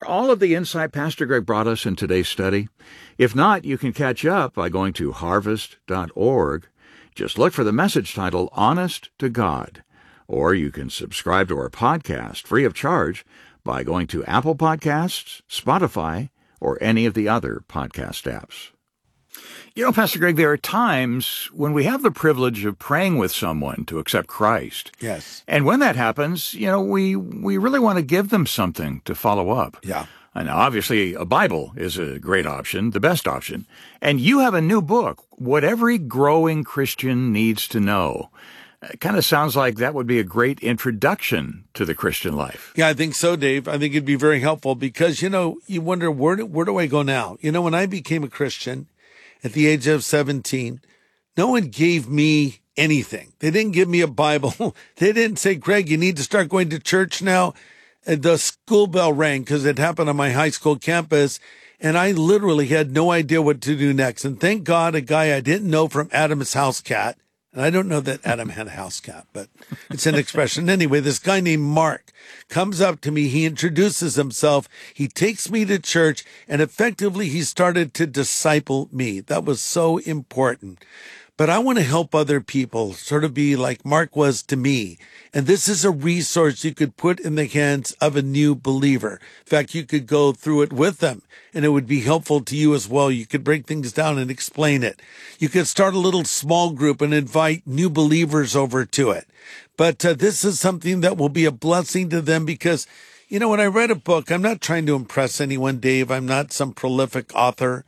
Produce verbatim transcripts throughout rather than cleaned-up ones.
all of the insight Pastor Greg brought us in today's study? If not, you can catch up by going to harvest dot org. Just look for the message title, Honest to God. Or you can subscribe to our podcast free of charge by going to Apple Podcasts, Spotify, or any of the other podcast apps. You know, Pastor Greg, there are times when we have the privilege of praying with someone to accept Christ. Yes. And when that happens, you know, we, we really want to give them something to follow up. Yeah. And obviously, a Bible is a great option, the best option. And you have a new book, What Every Growing Christian Needs to Know. It kind of sounds like that would be a great introduction to the Christian life. Yeah, I think so, Dave. I think it'd be very helpful because, you know, you wonder, where do, where do I go now? You know, when I became a Christian at the age of seventeen, no one gave me anything. They didn't give me a Bible. They didn't say, Greg, you need to start going to church now. And the school bell rang because it happened on my high school campus. And I literally had no idea what to do next. And thank God a guy I didn't know from Adam's house cat. And I don't know that Adam had a house cat, but it's an expression. Anyway, this guy named Mark comes up to me. He introduces himself. He takes me to church, and effectively he started to disciple me. That was so important. But I want to help other people sort of be like Mark was to me. And this is a resource you could put in the hands of a new believer. In fact, you could go through it with them, and it would be helpful to you as well. You could break things down and explain it. You could start a little small group and invite new believers over to it. But uh, this is something that will be a blessing to them because, you know, when I read a book, I'm not trying to impress anyone, Dave. I'm not some prolific author.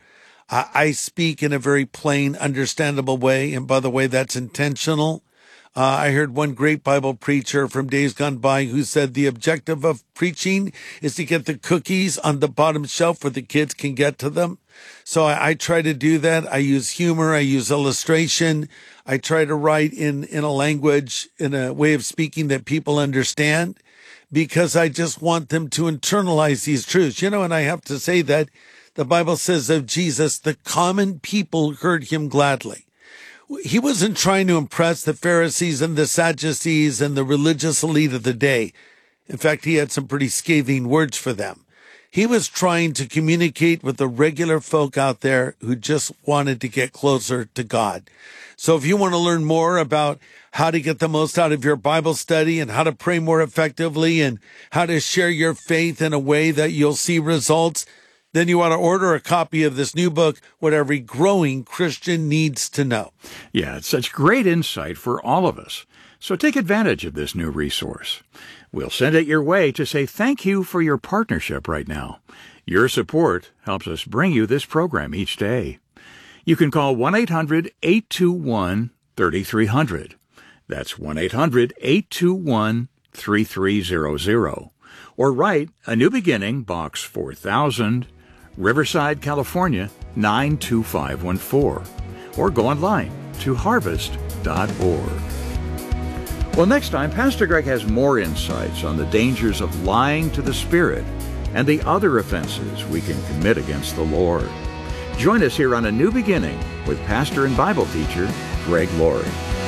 I speak in a very plain, understandable way. And by the way, that's intentional. Uh, I heard one great Bible preacher from days gone by who said the objective of preaching is to get the cookies on the bottom shelf where the kids can get to them. So I, I try to do that. I use humor. I use illustration. I try to write in, in a language, in a way of speaking that people understand because I just want them to internalize these truths. You know, and I have to say that the Bible says of Jesus, the common people heard him gladly. He wasn't trying to impress the Pharisees and the Sadducees and the religious elite of the day. In fact, he had some pretty scathing words for them. He was trying to communicate with the regular folk out there who just wanted to get closer to God. So if you want to learn more about how to get the most out of your Bible study and how to pray more effectively and how to share your faith in a way that you'll see results, then you want to order a copy of this new book, What Every Growing Christian Needs to Know. Yeah, it's such great insight for all of us. So take advantage of this new resource. We'll send it your way to say thank you for your partnership right now. Your support helps us bring you this program each day. You can call one eight hundred eight two one three three zero zero. That's one eight hundred eight two one three three zero zero. Or write A New Beginning, Box four thousand, Riverside, California, nine two five one four. Or go online to harvest dot org. Well, next time, Pastor Greg has more insights on the dangers of lying to the Spirit and the other offenses we can commit against the Lord. Join us here on A New Beginning with pastor and Bible teacher Greg Laurie.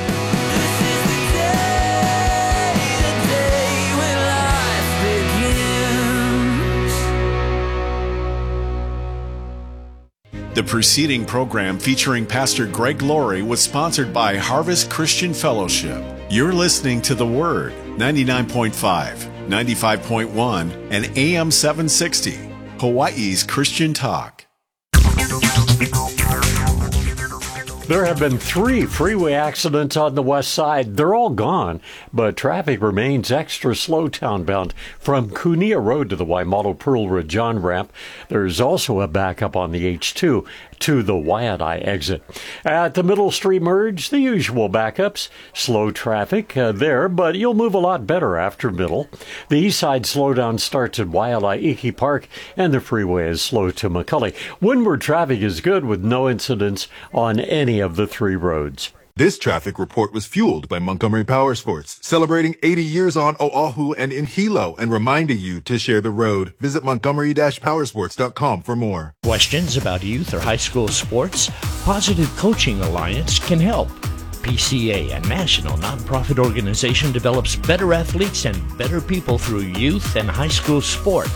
The preceding program featuring Pastor Greg Laurie was sponsored by Harvest Christian Fellowship. You're listening to The Word, ninety-nine point five, ninety-five point one, and A M seven sixty, Hawaii's Christian Talk. There have been three freeway accidents on the west side. They're all gone, but traffic remains extra slow townbound from Kunia Road to the Waimato Pearl Ridge on-ramp. There's also a backup on the H two to the Waianae exit. At the Middle Street merge, the usual backups. Slow traffic uh, there, but you'll move a lot better after Middle. The east side slowdown starts at Waialae Iki Park, and the freeway is slow to McCully. Windward traffic is good with no incidents on any of the three roads. This traffic report was fueled by Montgomery Power Sports, celebrating eighty years on Oahu and in Hilo, and reminding you to share the road. Visit montgomery dash powersports dot com for more. Questions about youth or high school sports? Positive Coaching Alliance can help. P C A, a national nonprofit organization, develops better athletes and better people through youth and high school sports.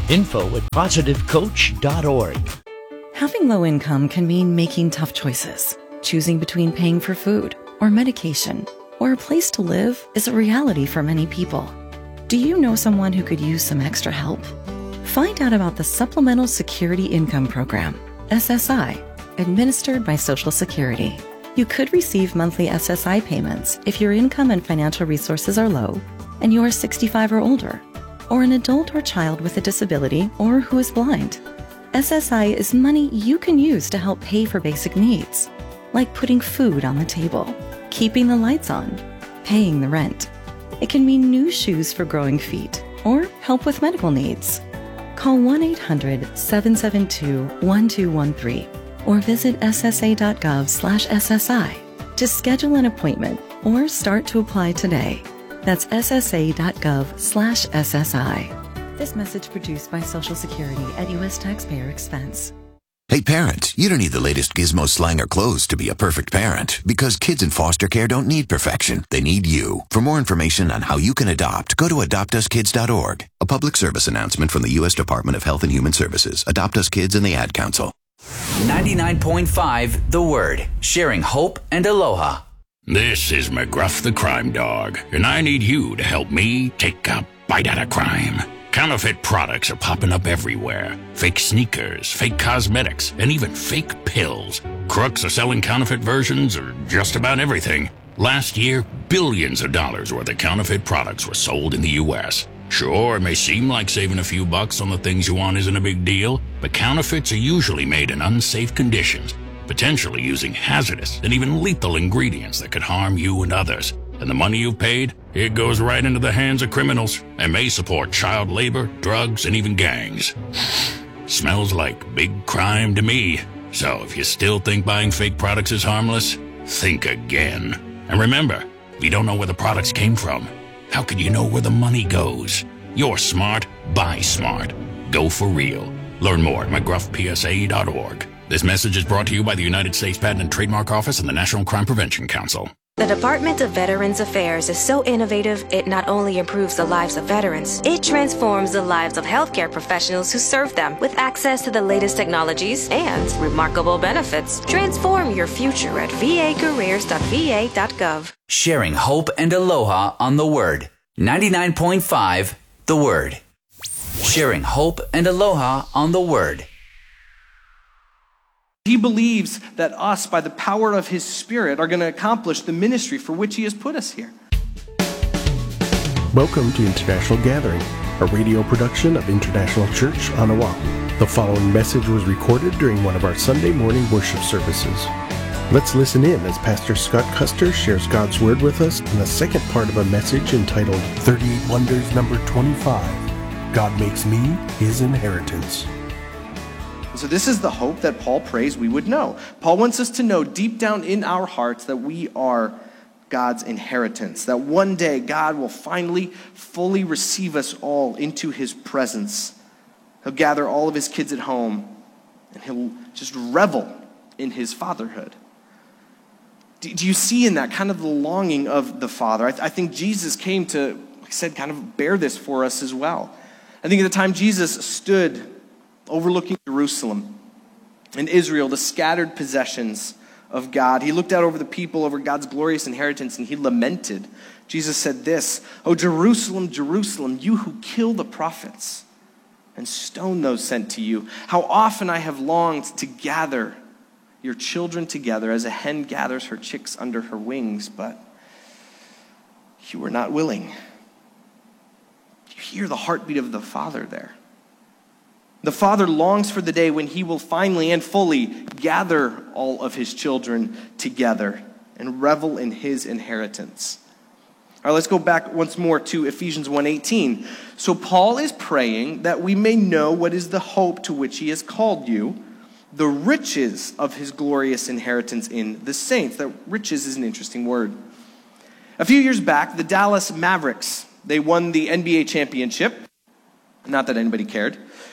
Info at positive coach dot org. Having low income can mean making tough choices. Choosing between paying for food or medication or a place to live is a reality for many people. Do you know someone who could use some extra help? Find out about the Supplemental Security Income Program, S S I, administered by Social Security. You could receive monthly S S I payments if your income and financial resources are low and you are sixty-five or older, or an adult or child with a disability or who is blind. S S I is money you can use to help pay for basic needs, like putting food on the table, keeping the lights on, paying the rent. It can mean new shoes for growing feet or help with medical needs. Call one eight hundred, seven seven two, one two one three or visit S S A dot gov slash S S I to schedule an appointment or start to apply today. That's S S A dot gov slash S S I. This message produced by Social Security at U S taxpayer expense. Hey parents, you don't need the latest gizmo, slang, or clothes to be a perfect parent, because kids in foster care don't need perfection. They need you. For more information on how you can adopt, go to adopt us kids dot org. A public service announcement from the U S Department of Health and Human Services, Adopt Us Kids, and the Ad Council. ninety-nine point five The Word, sharing hope and aloha. This is McGruff the Crime Dog, and I need you to help me take a bite out of crime. Counterfeit products are popping up everywhere. Fake sneakers, fake cosmetics, and even fake pills. Crooks are selling counterfeit versions of just about everything. Last year, billions of dollars worth of counterfeit products were sold in the U S Sure, it may seem like saving a few bucks on the things you want isn't a big deal, but counterfeits are usually made in unsafe conditions, potentially using hazardous and even lethal ingredients that could harm you and others. And the money you've paid, it goes right into the hands of criminals and may support child labor, drugs, and even gangs. Smells like big crime to me. So if you still think buying fake products is harmless, think again. And remember, if you don't know where the products came from, how could you know where the money goes? You're smart, buy smart. Go for real. Learn more at McGruff P S A dot org. This message is brought to you by the United States Patent and Trademark Office and the National Crime Prevention Council. The Department of Veterans Affairs is so innovative, it not only improves the lives of veterans, it transforms the lives of healthcare professionals who serve them with access to the latest technologies and remarkable benefits. Transform your future at V A careers dot V A dot gov. Sharing hope and aloha on The Word. ninety-nine point five The Word. Sharing hope and aloha on The Word. He believes that us, by the power of his Spirit, are going to accomplish the ministry for which he has put us here. Welcome to International Gathering, a radio production of International Church on Oahu. The following message was recorded during one of our Sunday morning worship services. Let's listen in as Pastor Scott Custer shares God's Word with us in the second part of a message entitled thirty-eight Wonders number twenty-five, God Makes Me His Inheritance. So this is the hope that Paul prays we would know. Paul wants us to know deep down in our hearts that we are God's inheritance, that one day God will finally fully receive us all into his presence. He'll gather all of his kids at home, and he'll just revel in his fatherhood. Do, do you see in that kind of the longing of the Father? I, th- I think Jesus came to, like I said, kind of bear this for us as well. I think at the time Jesus stood overlooking Jerusalem and Israel, the scattered possessions of God, he looked out over the people, over God's glorious inheritance, and he lamented. Jesus said this, "O Jerusalem, Jerusalem, you who kill the prophets and stone those sent to you, how often I have longed to gather your children together as a hen gathers her chicks under her wings, but you were not willing." You hear the heartbeat of the Father there. The Father longs for the day when he will finally and fully gather all of his children together and revel in his inheritance. All right, let's go back once more to Ephesians one eighteen. So Paul is praying that we may know what is the hope to which he has called you, the riches of his glorious inheritance in the saints. That riches is an interesting word. A few years back, the Dallas Mavericks, they won the N B A championship. Not that anybody cared.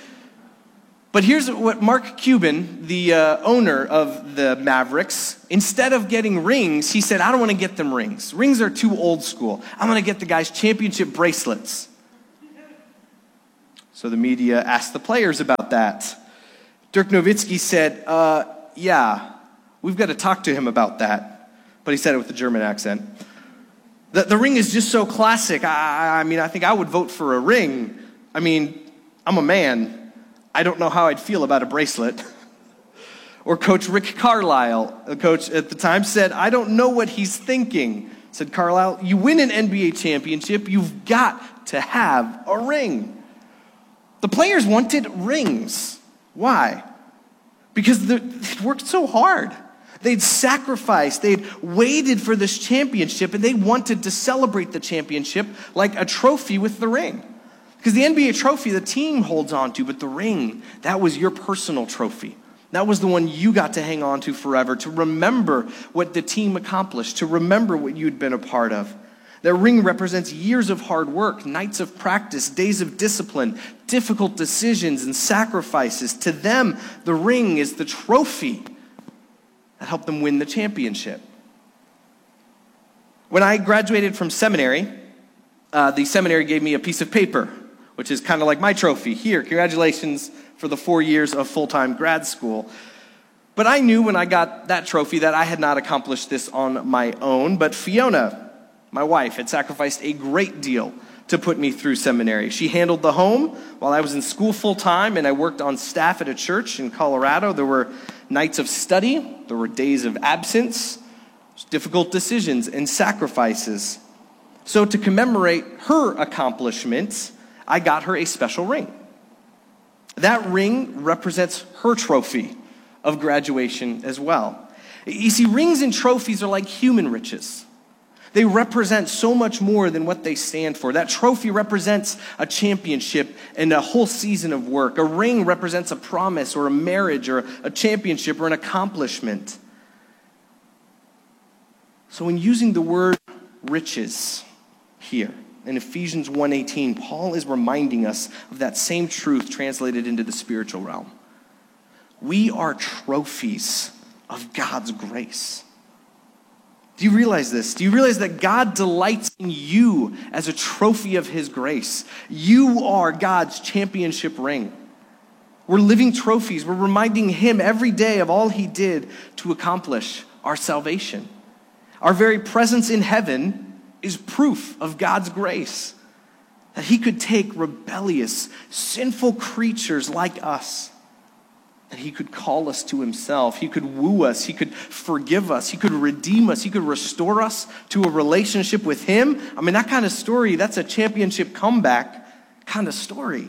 But here's what Mark Cuban, the uh, owner of the Mavericks, instead of getting rings, he said, I don't want to get them rings. Rings are too old school. I'm going to get the guys championship bracelets. So the media asked the players about that. Dirk Nowitzki said, uh, yeah, we've got to talk to him about that. But he said it with a German accent. The, the ring is just so classic. I, I mean, I think I would vote for a ring. I mean, I'm a man. I don't know how I'd feel about a bracelet. Or Coach Rick Carlisle, the coach at the time, said, I don't know what he's thinking. Said Carlisle, you win an N B A championship, you've got to have a ring. The players wanted rings. Why? Because they'd worked so hard. They'd sacrificed, they'd waited for this championship, and they wanted to celebrate the championship like a trophy with the ring. Because the N B A trophy, the team holds on to, but the ring, that was your personal trophy. That was the one you got to hang on to forever, to remember what the team accomplished, to remember what you'd been a part of. That ring represents years of hard work, nights of practice, days of discipline, difficult decisions and sacrifices. To them, the ring is the trophy that helped them win the championship. When I graduated from seminary, uh, the seminary gave me a piece of paper, which is kind of like my trophy. Here, congratulations for the four years of full-time grad school. But I knew when I got that trophy that I had not accomplished this on my own, but Fiona, my wife, had sacrificed a great deal to put me through seminary. She handled the home while I was in school full-time, and I worked on staff at a church in Colorado. There were nights of study, there were days of absence, difficult decisions and sacrifices. So to commemorate her accomplishments, I got her a special ring. That ring represents her trophy of graduation as well. You see, rings and trophies are like human riches. They represent so much more than what they stand for. That trophy represents a championship and a whole season of work. A ring represents a promise or a marriage or a championship or an accomplishment. So when using the word riches here, in Ephesians one eighteen, Paul is reminding us of that same truth translated into the spiritual realm. We are trophies of God's grace. Do you realize this? Do you realize that God delights in you as a trophy of his grace? You are God's championship ring. We're living trophies. We're reminding him every day of all he did to accomplish our salvation. Our very presence in heaven is proof of God's grace, that he could take rebellious, sinful creatures like us, that he could call us to himself, he could woo us, he could forgive us, he could redeem us, he could restore us to a relationship with him. I mean, that kind of story, that's a championship comeback kind of story.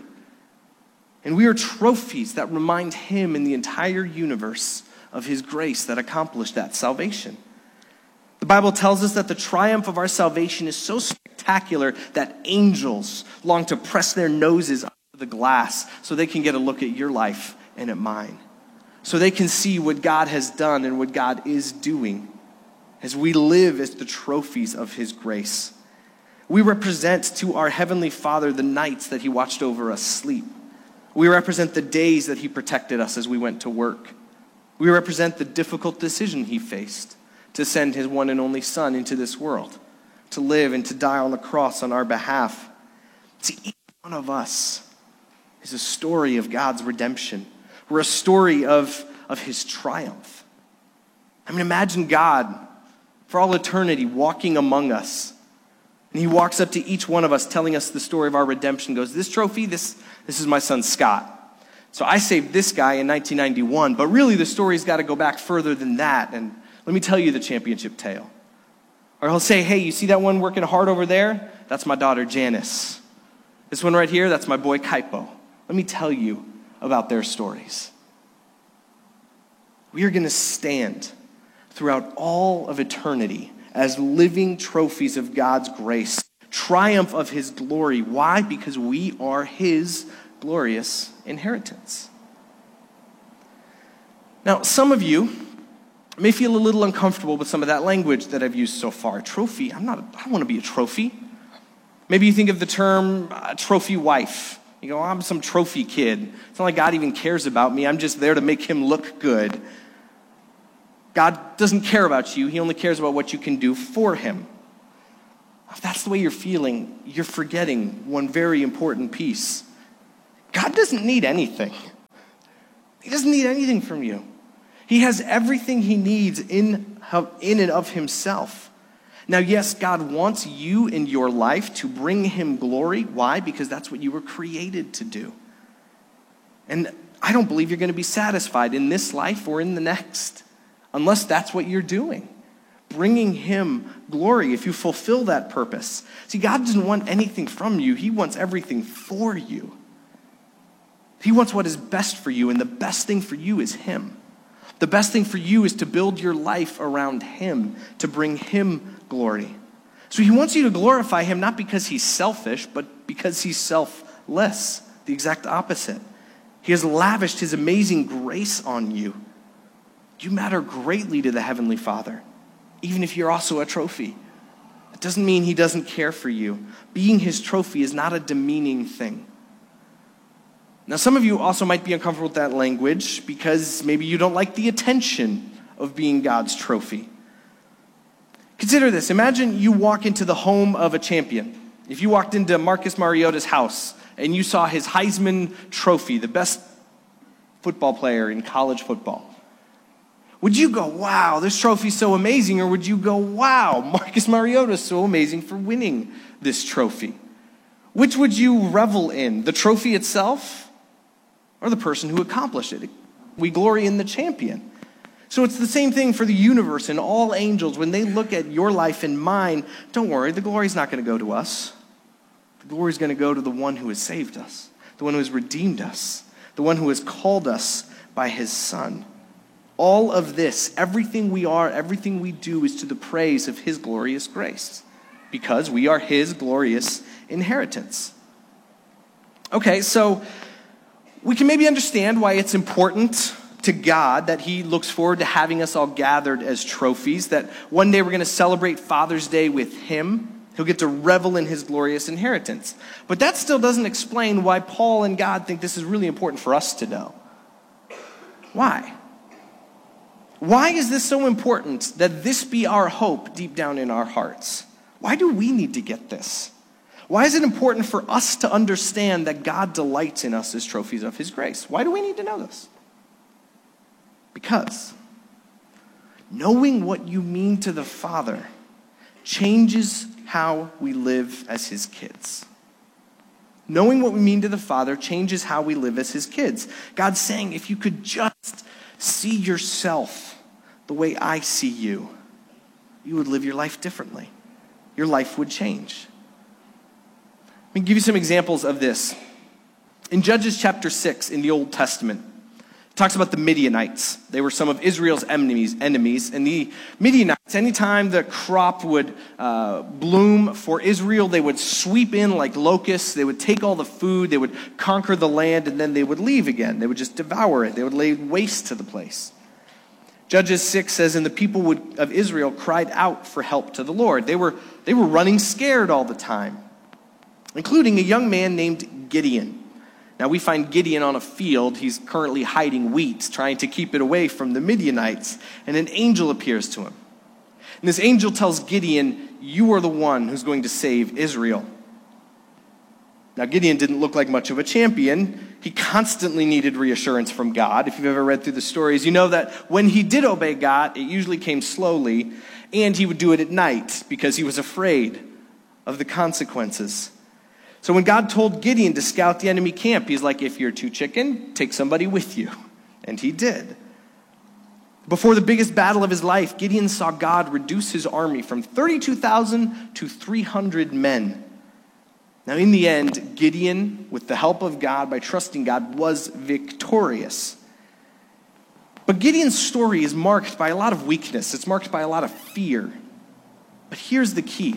And we are trophies that remind him and the entire universe of his grace that accomplished that salvation. The Bible tells us that the triumph of our salvation is so spectacular that angels long to press their noses under the glass so they can get a look at your life and at mine. So they can see what God has done and what God is doing as we live as the trophies of his grace. We represent to our Heavenly Father the nights that he watched over us sleep. We represent the days that he protected us as we went to work. We represent the difficult decision he faced to send his one and only Son into this world, to live and to die on the cross on our behalf. See, each one of us is a story of God's redemption. We're a story of, of his triumph. I mean, imagine God for all eternity walking among us. And he walks up to each one of us telling us the story of our redemption. Goes, this trophy, this, this is my son Scott. So I saved this guy in nineteen ninety-one, but really the story's got to go back further than that. And let me tell you the championship tale. Or he'll say, hey, you see that one working hard over there? That's my daughter Janice. This one right here, that's my boy Kaipo. Let me tell you about their stories. We are going to stand throughout all of eternity as living trophies of God's grace, triumph of his glory. Why? Because we are his glorious inheritance. Now, some of you may feel a little uncomfortable with some of that language that I've used so far. Trophy, I'm not, I don't want to be a trophy. Maybe you think of the term uh, trophy wife. You go, oh, I'm some trophy kid. It's not like God even cares about me. I'm just there to make him look good. God doesn't care about you. He only cares about what you can do for him. If that's the way you're feeling, you're forgetting one very important piece. God doesn't need anything. He doesn't need anything from you. He has everything he needs in, in and of himself. Now, yes, God wants you in your life to bring him glory. Why? Because that's what you were created to do. And I don't believe you're going to be satisfied in this life or in the next unless that's what you're doing. Bringing him glory if you fulfill that purpose. See, God doesn't want anything from you. He wants everything for you. He wants what is best for you, and the best thing for you is him. The best thing for you is to build your life around him, to bring him glory. So he wants you to glorify him not because he's selfish, but because he's selfless, the exact opposite. He has lavished his amazing grace on you. You matter greatly to the Heavenly Father, even if you're also a trophy. It doesn't mean he doesn't care for you. Being his trophy is not a demeaning thing. Now, some of you also might be uncomfortable with that language because maybe you don't like the attention of being God's trophy. Consider this. Imagine you walk into the home of a champion. If you walked into Marcus Mariota's house and you saw his Heisman Trophy, the best football player in college football, would you go, wow, this trophy's so amazing? Or would you go, wow, Marcus Mariota's so amazing for winning this trophy? Which would you revel in, the trophy itself or the person who accomplished it? We glory in the champion. So it's the same thing for the universe and all angels. When they look at your life and mine, don't worry, the glory's not going to go to us. The glory's going to go to the one who has saved us, the one who has redeemed us, the one who has called us by his Son. All of this, everything we are, everything we do is to the praise of his glorious grace, because we are his glorious inheritance. Okay, so we can maybe understand why it's important to God that he looks forward to having us all gathered as trophies, that one day we're going to celebrate Father's Day with him. He'll get to revel in his glorious inheritance. But that still doesn't explain why Paul and God think this is really important for us to know. Why? Why is this so important that this be our hope deep down in our hearts? Why do we need to get this? Why is it important for us to understand that God delights in us as trophies of his grace? Why do we need to know this? Because knowing what you mean to the Father changes how we live as his kids. Knowing what we mean to the Father changes how we live as his kids. God's saying, if you could just see yourself the way I see you, you would live your life differently. Your life would change. Let me give you some examples of this. In Judges chapter six in the Old Testament, it talks about the Midianites. They were some of Israel's enemies, enemies. And the Midianites, anytime the crop would uh, bloom for Israel, they would sweep in like locusts. They would take all the food. They would conquer the land, and then they would leave again. They would just devour it. They would lay waste to the place. Judges six says, and the people would, of Israel cried out for help to the Lord. They were, they were running scared all the time, including a young man named Gideon. Now, we find Gideon on a field. He's currently hiding wheat, trying to keep it away from the Midianites. And an angel appears to him. And this angel tells Gideon, you are the one who's going to save Israel. Now, Gideon didn't look like much of a champion. He constantly needed reassurance from God. If you've ever read through the stories, you know that when he did obey God, it usually came slowly, and he would do it at night because he was afraid of the consequences. So when God told Gideon to scout the enemy camp, he's like, if you're too chicken, take somebody with you. And he did. Before the biggest battle of his life, Gideon saw God reduce his army from thirty-two thousand to three hundred men. Now in the end, Gideon, with the help of God, by trusting God, was victorious. But Gideon's story is marked by a lot of weakness. It's marked by a lot of fear. But here's the key.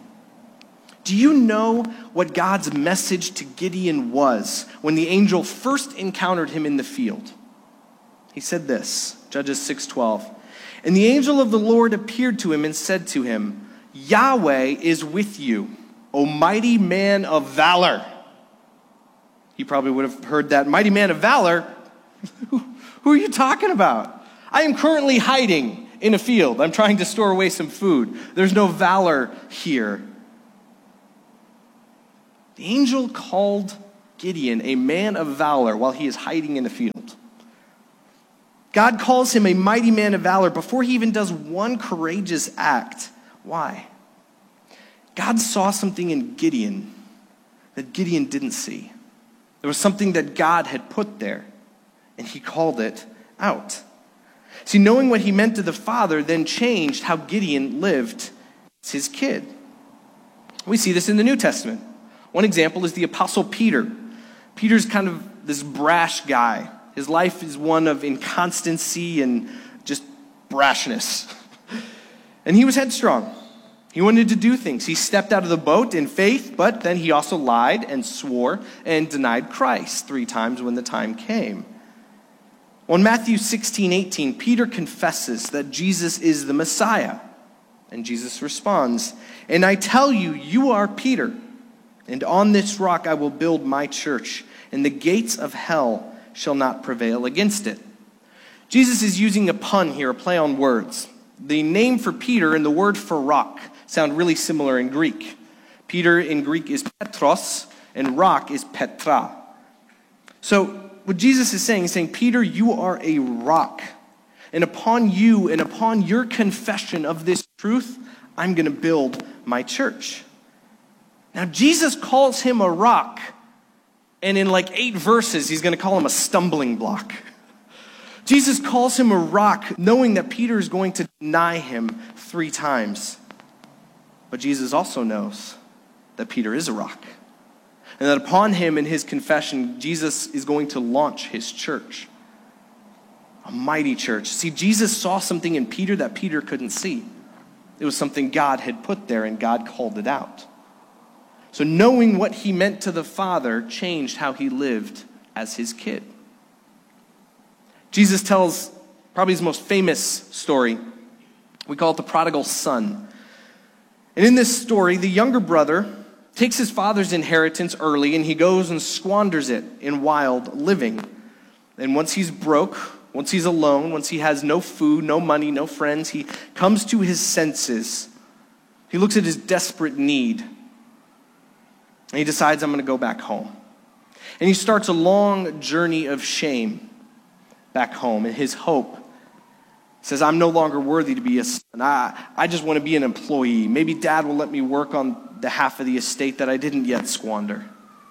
Do you know what God's message to Gideon was when the angel first encountered him in the field? He said this, Judges six twelve. And the angel of the Lord appeared to him and said to him, Yahweh is with you, O mighty man of valor. He probably would have heard that, mighty man of valor? Who are you talking about? I am currently hiding in a field. I'm trying to store away some food. There's no valor here. The angel called Gideon, a man of valor, while he is hiding in a field. God calls him a mighty man of valor before he even does one courageous act. Why? God saw something in Gideon that Gideon didn't see. There was something that God had put there, and he called it out. See, knowing what he meant to the Father then changed how Gideon lived as his kid. We see this in the New Testament. One example is the Apostle Peter. Peter's kind of this brash guy. His life is one of inconstancy and just brashness. And he was headstrong. He wanted to do things. He stepped out of the boat in faith, but then he also lied and swore and denied Christ three times when the time came. Well, in Matthew sixteen eighteen, Peter confesses that Jesus is the Messiah. And Jesus responds, "And I tell you, you are Peter, and on this rock I will build my church, and the gates of hell shall not prevail against it." Jesus is using a pun here, a play on words. The name for Peter and the word for rock sound really similar in Greek. Peter in Greek is Petros, and rock is Petra. So what Jesus is saying is saying, Peter, you are a rock. And upon you and upon your confession of this truth, I'm going to build my church. Now, Jesus calls him a rock, and in like eight verses, he's going to call him a stumbling block. Jesus calls him a rock, knowing that Peter is going to deny him three times. But Jesus also knows that Peter is a rock, and that upon him and his confession, Jesus is going to launch his church. A mighty church. See, Jesus saw something in Peter that Peter couldn't see. It was something God had put there, and God called it out. So knowing what he meant to the Father changed how he lived as his kid. Jesus tells probably his most famous story. We call it the prodigal son. And in this story, the younger brother takes his father's inheritance early, and he goes and squanders it in wild living. And once he's broke, once he's alone, once he has no food, no money, no friends, he comes to his senses. He looks at his desperate need, and he decides, I'm going to go back home. And he starts a long journey of shame back home. And his hope says, I'm no longer worthy to be a son. I, I just want to be an employee. Maybe dad will let me work on the half of the estate that I didn't yet squander.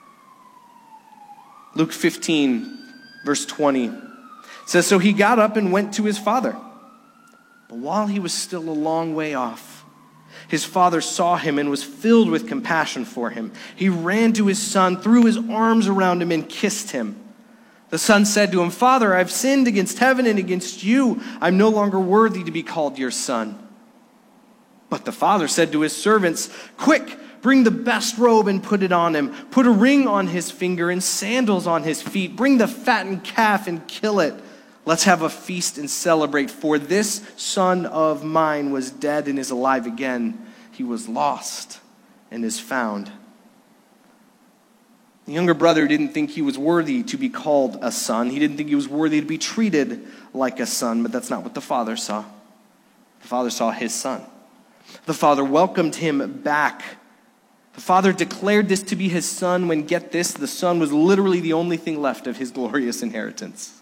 Luke fifteen, verse twenty says, so he got up and went to his father. But while he was still a long way off, his father saw him and was filled with compassion for him. He ran to his son, threw his arms around him, and kissed him. The son said to him, Father, I've sinned against heaven and against you. I'm no longer worthy to be called your son. But the father said to his servants, quick, bring the best robe and put it on him. Put a ring on his finger and sandals on his feet. Bring the fattened calf and kill it. Let's have a feast and celebrate. For this son of mine was dead and is alive again. He was lost and is found. The younger brother didn't think he was worthy to be called a son. He didn't think he was worthy to be treated like a son, but that's not what the father saw. The father saw his son. The father welcomed him back. The father declared this to be his son when, get this, the son was literally the only thing left of his glorious inheritance.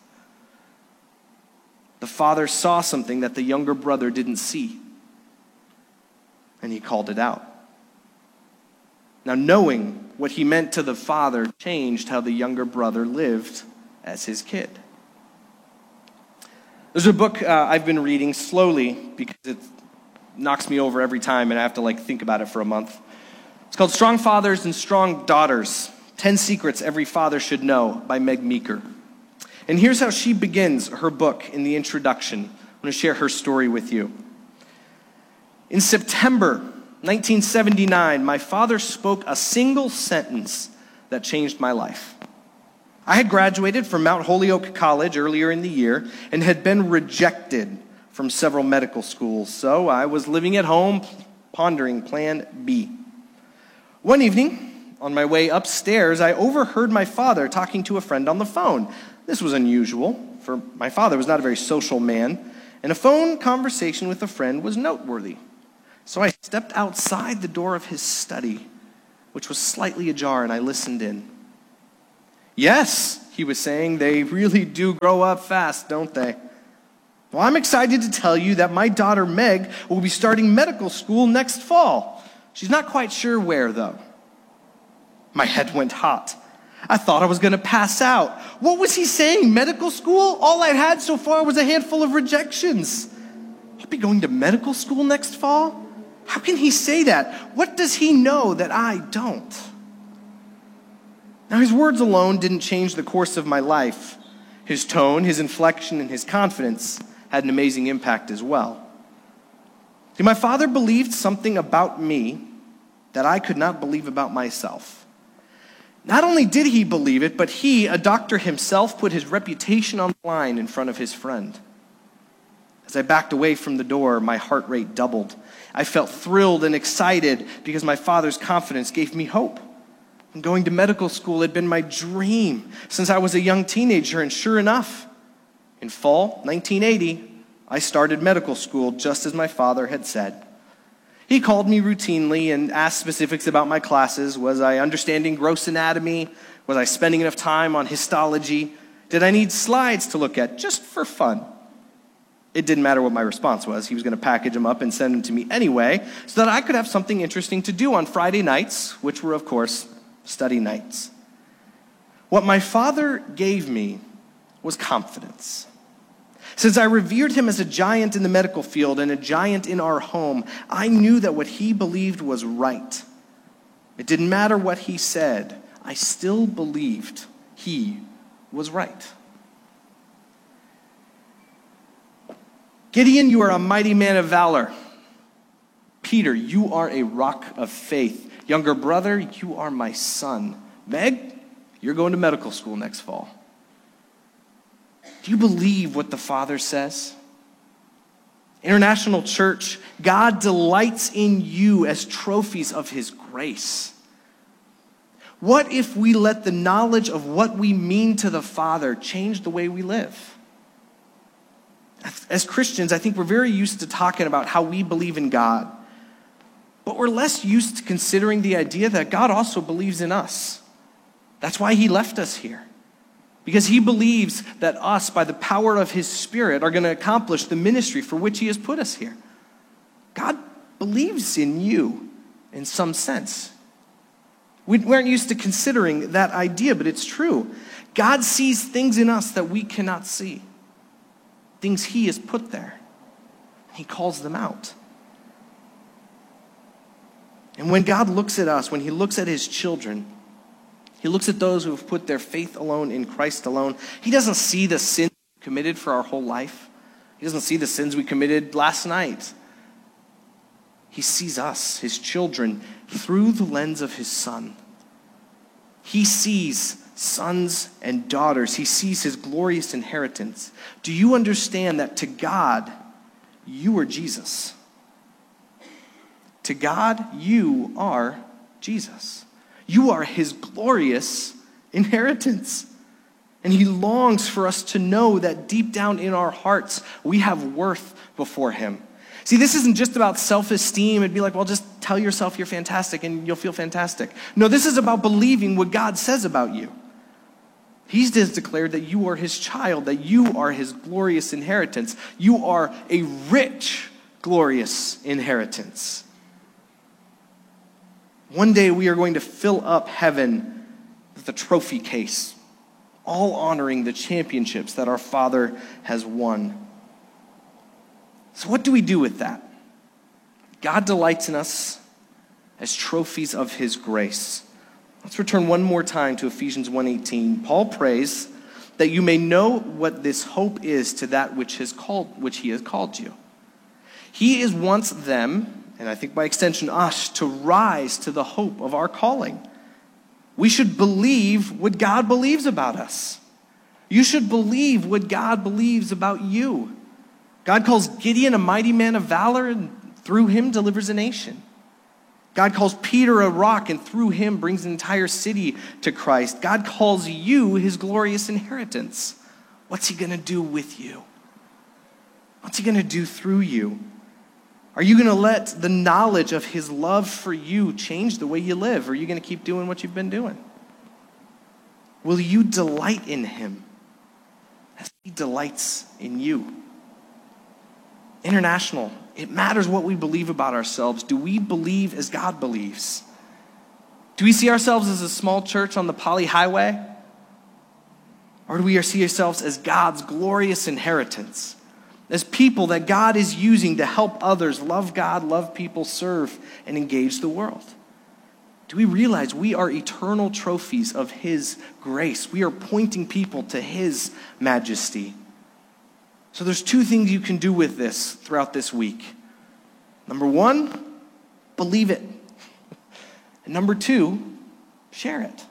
The father saw something that the younger brother didn't see, and he called it out. Now, knowing what he meant to the father changed how the younger brother lived as his kid. There's a book uh, I've been reading slowly because it knocks me over every time and I have to like think about it for a month. It's called Strong Fathers and Strong Daughters, ten Secrets Every Father Should Know by Meg Meeker. And here's how she begins her book in the introduction. I'm going to share her story with you. In September nineteen seventy-nine, my father spoke a single sentence that changed my life. I had graduated from Mount Holyoke College earlier in the year and had been rejected from several medical schools, so I was living at home pondering Plan B. One evening, on my way upstairs, I overheard my father talking to a friend on the phone. This was unusual, for my father was not a very social man, and a phone conversation with a friend was noteworthy. So I stepped outside the door of his study, which was slightly ajar, and I listened in. Yes, he was saying, they really do grow up fast, don't they? Well, I'm excited to tell you that my daughter Meg will be starting medical school next fall. She's not quite sure where, though. My head went hot. I thought I was going to pass out. What was he saying? Medical school? All I'd had so far was a handful of rejections. I'll be going to medical school next fall? How can he say that? What does he know that I don't? Now, his words alone didn't change the course of my life. His tone, his inflection, and his confidence had an amazing impact as well. See, my father believed something about me that I could not believe about myself. Not only did he believe it, but he, a doctor himself, put his reputation on the line in front of his friend. As I backed away from the door, my heart rate doubled. I felt thrilled and excited because my father's confidence gave me hope. And going to medical school had been my dream since I was a young teenager, and sure enough, in fall nineteen eighty, I started medical school just as my father had said. He called me routinely and asked specifics about my classes. Was I understanding gross anatomy? Was I spending enough time on histology? Did I need slides to look at just for fun? It didn't matter what my response was. He was going to package them up and send them to me anyway so that I could have something interesting to do on Friday nights, which were, of course, study nights. What my father gave me was confidence. Since I revered him as a giant in the medical field and a giant in our home, I knew that what he believed was right. It didn't matter what he said. I still believed he was right. Gideon, you are a mighty man of valor. Peter, you are a rock of faith. Younger brother, you are my son. Meg, you're going to medical school next fall. Do you believe what the Father says? International Church, God delights in you as trophies of his grace. What if we let the knowledge of what we mean to the Father change the way we live? As Christians, I think we're very used to talking about how we believe in God, but we're less used to considering the idea that God also believes in us. That's why he left us here. Because he believes that us, by the power of his Spirit, are going to accomplish the ministry for which he has put us here. God believes in you in some sense. We aren't used to considering that idea, but it's true. God sees things in us that we cannot see. Things he has put there. He calls them out. And when God looks at us, when he looks at his children, he looks at those who have put their faith alone in Christ alone. He doesn't see the sins we committed for our whole life. He doesn't see the sins we committed last night. He sees us, his children, through the lens of his Son. He sees sons and daughters. He sees his glorious inheritance. Do you understand that to God, you are Jesus? To God, you are Jesus. You are his glorious inheritance. And he longs for us to know that deep down in our hearts, we have worth before him. See, this isn't just about self-esteem. It'd be like, well, just tell yourself you're fantastic and you'll feel fantastic. No, this is about believing what God says about you. He's just declared that you are his child, that you are his glorious inheritance. You are a rich, glorious inheritance. One day we are going to fill up heaven with a trophy case, all honoring the championships that our Father has won. So what do we do with that? God delights in us as trophies of his grace. Let's return one more time to Ephesians one eighteen. Paul prays that you may know what this hope is to that which has called, which he has called you. He is wants them, and I think by extension us, to rise to the hope of our calling. We should believe what God believes about us. You should believe what God believes about you. God calls Gideon a mighty man of valor, and through him delivers a nation. God calls Peter a rock, and through him brings an entire city to Christ. God calls you his glorious inheritance. What's he going to do with you? What's he going to do through you? Are you going to let the knowledge of his love for you change the way you live? Or are you going to keep doing what you've been doing? Will you delight in him as he delights in you? International, it matters what we believe about ourselves. Do we believe as God believes? Do we see ourselves as a small church on the Poly Highway? Or do we see ourselves as God's glorious inheritance? As people that God is using to help others love God, love people, serve, and engage the world? Do we realize we are eternal trophies of his grace? We are pointing people to his majesty. So there's two things you can do with this throughout this week. Number one, believe it. And number two, share it.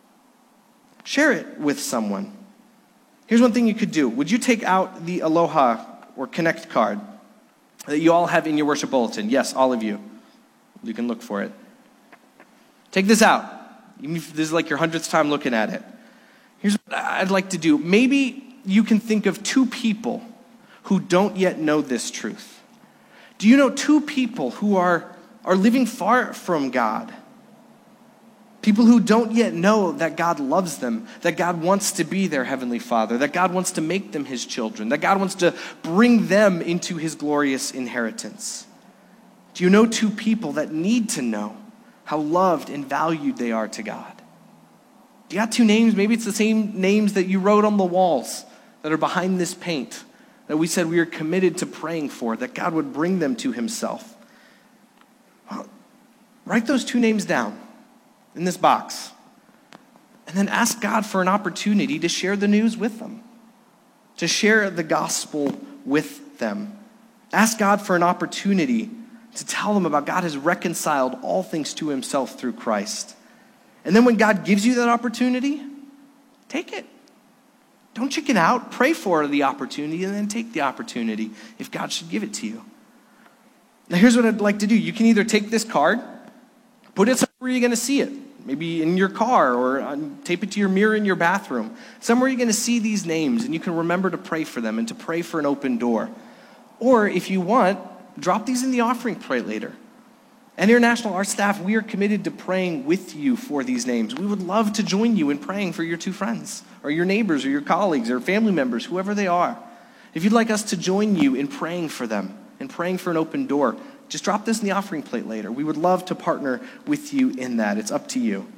Share it with someone. Here's one thing you could do. Would you take out the Aloha or Connect card that you all have in your worship bulletin? Yes, all of you. You can look for it. Take this out. Even if this is like your hundredth time looking at it. Here's what I'd like to do. Maybe you can think of two people who don't yet know this truth. Do you know two people who are, are living far from God? People who don't yet know that God loves them, that God wants to be their heavenly Father, that God wants to make them his children, that God wants to bring them into his glorious inheritance. Do you know two people that need to know how loved and valued they are to God? Do you got two names? Maybe it's the same names that you wrote on the walls that are behind this paint, that we said we are committed to praying for, that God would bring them to himself. Well, write those two names down in this box, and then ask God for an opportunity to share the news with them, to share the gospel with them. Ask God for an opportunity to tell them about God has reconciled all things to himself through Christ. And then when God gives you that opportunity, take it. Don't chicken out. Pray for the opportunity and then take the opportunity if God should give it to you. Now here's what I'd like to do. You can either take this card, put it somewhere you're going to see it. Maybe in your car, or um, tape it to your mirror in your bathroom. Somewhere you're going to see these names and you can remember to pray for them and to pray for an open door. Or if you want, drop these in the offering plate later. At International, our staff, we are committed to praying with you for these names. We would love to join you in praying for your two friends, or your neighbors, or your colleagues, or family members, whoever they are. If you'd like us to join you in praying for them and praying for an open door, just drop this in the offering plate later. We would love to partner with you in that. It's up to you.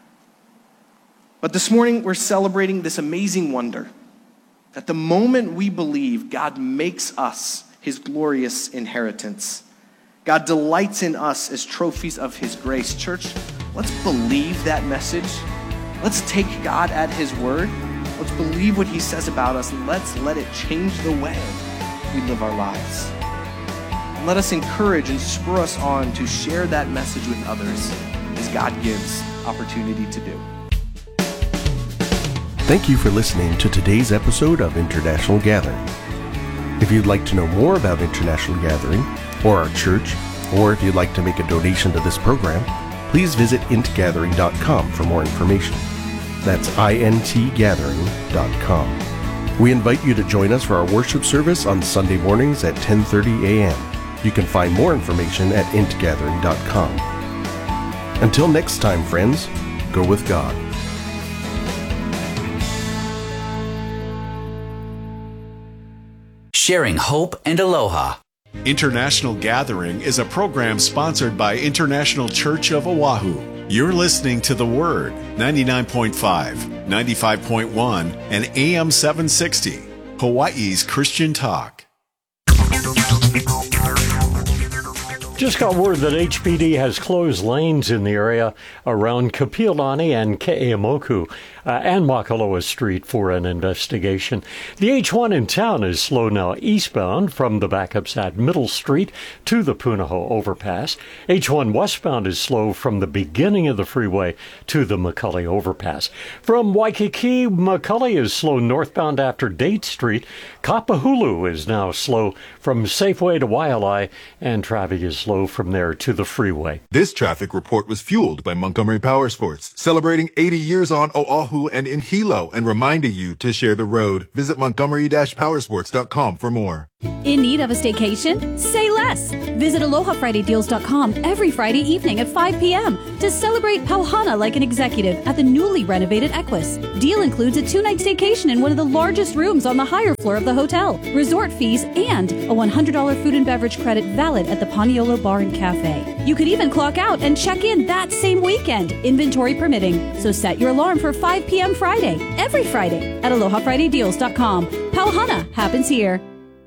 But this morning, we're celebrating this amazing wonder that the moment we believe, God makes us his glorious inheritance. God delights in us as trophies of his grace. Church, let's believe that message. Let's take God at his word. Let's believe what he says about us, and let's let it change the way we live our lives. And let us encourage and spur us on to share that message with others as God gives opportunity to do. Thank you for listening to today's episode of International Gathering. If you'd like to know more about International Gathering or our church, or if you'd like to make a donation to this program, please visit int gathering dot com for more information. That's int gathering dot com. We invite you to join us for our worship service on Sunday mornings at ten thirty a.m. You can find more information at int gathering dot com. Until next time, friends, go with God. Sharing hope and aloha. International Gathering is a program sponsored by International Church of Oahu. You're listening to The Word, ninety-nine point five, ninety-five point one, and A M seven sixty, Hawaii's Christian Talk. Just got word that H P D has closed lanes in the area around Kapiolani and Ke'emoku uh, and Makaloa Street for an investigation. The H one in town is slow now eastbound from the backups at Middle Street to the Punahou overpass. H one westbound is slow from the beginning of the freeway to the McCully overpass. From Waikiki, McCully is slow northbound after Date Street. Kapahulu is now slow from Safeway to Waialae, and traffic is slow from there to the freeway. This traffic report was fueled by Montgomery Power Sports, celebrating eighty years on Oahu and in Hilo, and reminding you to share the road. Visit montgomery dash powersports dot com for more. In need of a staycation? Say less. Visit aloha friday deals dot com every Friday evening at five p.m. to celebrate Pauhana like an executive at the newly renovated Equus. Deal includes a two-night staycation in one of the largest rooms on the higher floor of the hotel, resort fees, and a one hundred dollars food and beverage credit valid at the Paniolo Bar and Cafe. You could even clock out and check in that same weekend, inventory permitting. So set your alarm for five p.m. Friday, every Friday, at aloha friday deals dot com. Pauhana happens here.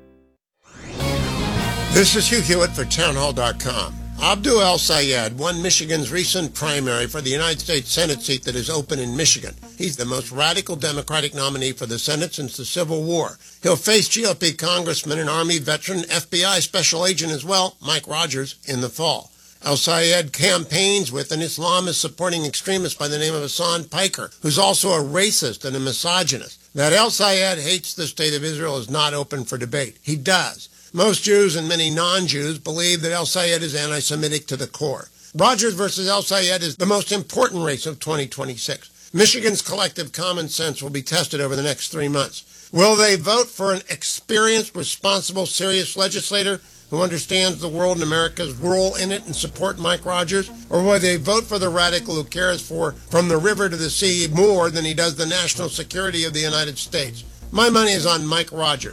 This is Hugh Hewitt for townhall dot com. Abdul El-Sayed won Michigan's recent primary for the United States Senate seat that is open in Michigan. He's the most radical Democratic nominee for the Senate since the Civil War. He'll face G O P Congressman and Army veteran, F B I special agent as well, Mike Rogers, in the fall. El-Sayed campaigns with an Islamist supporting extremist by the name of Hassan Piker, who's also a racist and a misogynist. That El-Sayed hates the state of Israel is not open for debate. He does. Most Jews and many non-Jews believe that El-Sayed is anti-Semitic to the core. Rogers versus El-Sayed is the most important race of twenty twenty-six. Michigan's collective common sense will be tested over the next three months. Will they vote for an experienced, responsible, serious legislator who understands the world and America's role in it and support Mike Rogers? Or will they vote for the radical who cares for, from the river to the sea, more than he does the national security of the United States? My money is on Mike Rogers.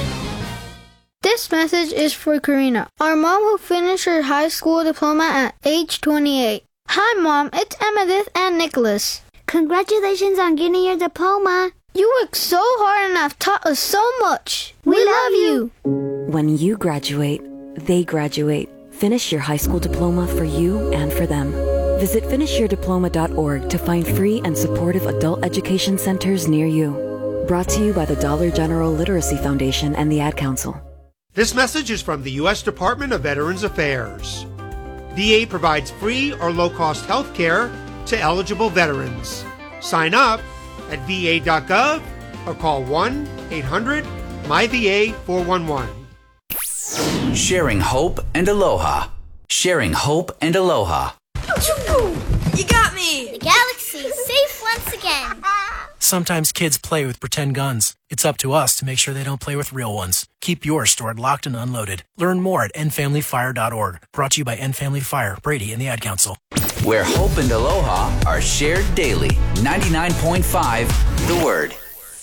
This message is for Karina, our mom who finished her high school diploma at age twenty-eight. Hi, Mom. It's Emmettith and Nicholas. Congratulations on getting your diploma. You worked so hard and have taught us so much. We, we love you. When you graduate, they graduate. Finish your high school diploma for you and for them. Visit finish your diploma dot org to find free and supportive adult education centers near you. Brought to you by the Dollar General Literacy Foundation and the Ad Council. This message is from the U S Department of Veterans Affairs. V A provides free or low-cost health care to eligible veterans. Sign up at v a dot gov or call one eight hundred M Y V A four one one. Sharing hope and aloha. Sharing hope and aloha. You got me! The galaxy's safe once again. Sometimes kids play with pretend guns. It's up to us to make sure they don't play with real ones. Keep yours stored locked and unloaded. Learn more at end family fire dot org. Brought to you by End Family Fire, Brady, and the Ad Council. Where hope and aloha are shared daily. ninety-nine point five The Word.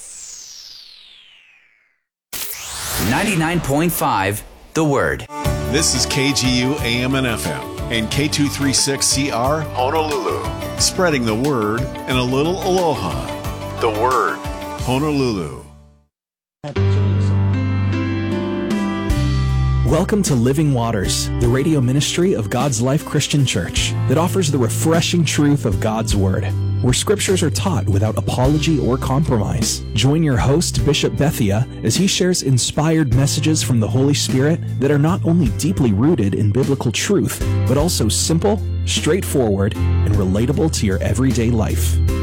ninety-nine point five The Word. This is K G U A M and F M and K two thirty-six C R Honolulu. Spreading the word and a little aloha. The Word, Honolulu. Welcome to Living Waters, the radio ministry of God's Life Christian Church that offers the refreshing truth of God's Word, where scriptures are taught without apology or compromise. Join your host, Bishop Bethia, as he shares inspired messages from the Holy Spirit that are not only deeply rooted in biblical truth, but also simple, straightforward, and relatable to your everyday life.